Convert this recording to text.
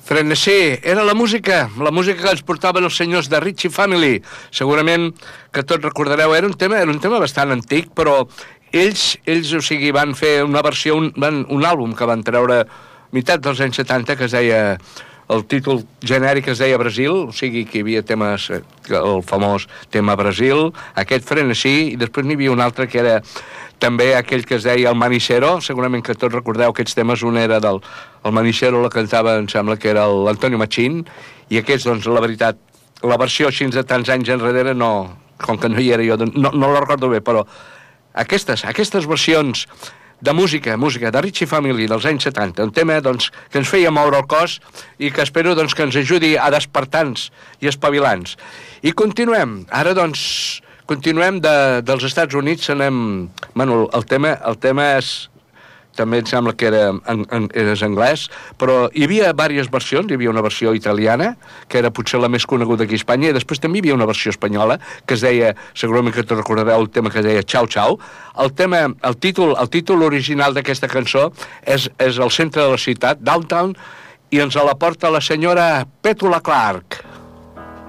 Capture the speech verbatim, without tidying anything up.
Frenesí, era la música, la música que ens portaven els senyors de Ritchie Family. Segurament que tots recordareu, era un tema, era un tema bastant antic, però ells, ells o sigui, van fer una versió, un, van, un àlbum que van treure meitat dels anys setanta, que es deia, el títol genèric es deia Brasil, o sigui que hi havia temes, el famós tema Brasil, aquest Frenesí, i després n'hi havia un altre que era també aquell que es deia el Manicero, segurament que tots recordeu aquests temes, un era del el Manicero, la cantava, em sembla que era l'Antonio Machín, i aquests, doncs, la veritat, la versió així de tants anys enrere, no, com que no hi era jo, no, no la recordo bé, però aquestes, aquestes versions de música, música de Ritchie Family dels anys setanta, un tema, doncs, que ens feia moure el cos i que espero, doncs, que ens ajudi a despertar-nos i espavilar-nos. I continuem, ara, doncs, continuem de, dels Estats Units, anem... Bueno, el tema, el tema és... També em sembla que era en, en, eres anglès, però hi havia diverses versions. Hi havia una versió italiana, que era potser la més coneguda aquí a Espanya, i després també hi havia una versió espanyola, que es deia, segurament que te recordareu el tema que es deia Ciao Ciao. El tema, el títol, el títol original d'aquesta cançó és, és el centre de la ciutat, Downtown, i ens la porta la senyora Petula Clark.